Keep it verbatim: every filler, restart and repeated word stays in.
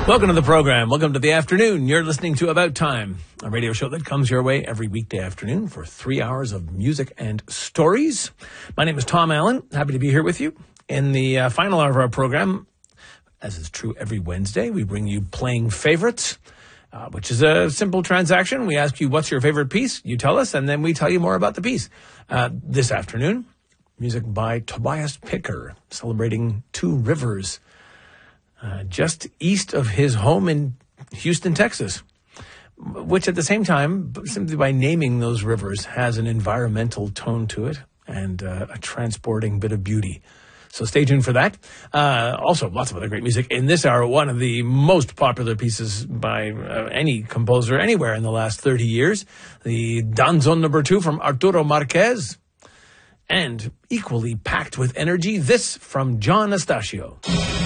Welcome to the program. Welcome to the afternoon. You're listening to About Time, a radio show that comes your way every weekday afternoon for three hours of music and stories. My name is Tom Allen. Happy to be here with you. In the uh, final hour of our program, as is true every Wednesday, we bring you Playing Favorites, uh, which is a simple transaction. We ask you, what's your favorite piece? You tell us, and then we tell you more about the piece. Uh, this afternoon, music by Tobias Picker, celebrating Two Rivers, Uh, just east of his home in Houston, Texas, which at the same time, simply by naming those rivers, has an environmental tone to it and uh, a transporting bit of beauty. So stay tuned for that. Uh, also, lots of other great music in this hour. One of the most popular pieces by uh, any composer anywhere in the last thirty years, the Danzón number two from Arturo Marquez. And equally packed with energy, this from John Estacio.